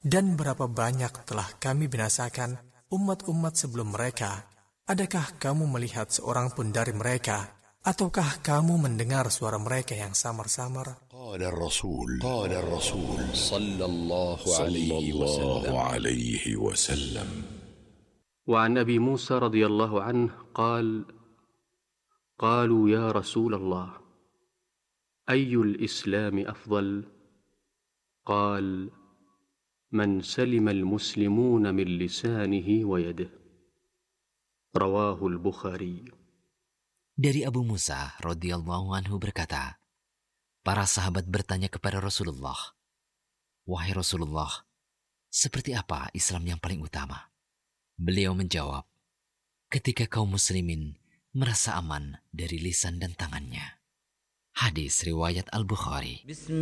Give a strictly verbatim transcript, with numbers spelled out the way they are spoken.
Dan berapa banyak telah kami binasakan umat-umat sebelum mereka. Adakah kamu melihat seorang pun dari mereka? Ataukah kamu mendengar suara mereka yang samar-samar? Qala ar-Rasul Qala ar-Rasul sallallahu alaihi wasallam. Wa an Abi Musa radhiyallahu anhu qala qalu ya Rasulullah ayyul islami afdal? Qala man salima al-muslimuna min lisanihi wa yadihi. Rawahul Bukhari. Dari Abu Musa radhiyallahu anhu berkata, para sahabat bertanya kepada Rasulullah, "Wahai Rasulullah, seperti apa Islam yang paling utama?" Beliau menjawab, "Ketika kaum muslimin merasa aman dari lisan dan tangannya." Hadis riwayat Al-Bukhari.